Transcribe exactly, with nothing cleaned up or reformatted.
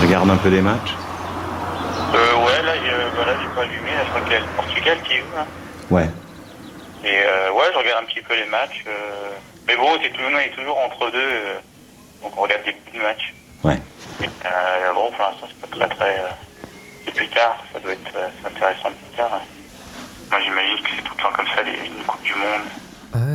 regardes un peu des matchs? Euh, ouais, là, euh, bah, là j'ai pas allumé, là, je crois qu'il y a le Portugal qui joue, là. Ouais. Et euh, ouais, je regarde un petit peu les matchs. Euh... Mais bon, c'est toujours, on est toujours entre deux, euh... donc on regarde des petits matchs. Ouais. Et, euh, bon, pour l'instant, c'est pas très très... Euh... C'est plus tard, ça doit être euh, c'est intéressant plus tard. Hein. Moi, j'imagine que c'est tout le temps comme ça, les, une Coupe du Monde.